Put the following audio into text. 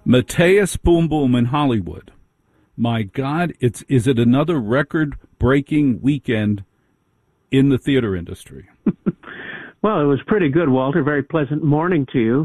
Mateus Boom Boom in Hollywood. My God, is it another record-breaking weekend in the theater industry? Well, it was pretty good, Walter. Very pleasant morning to you.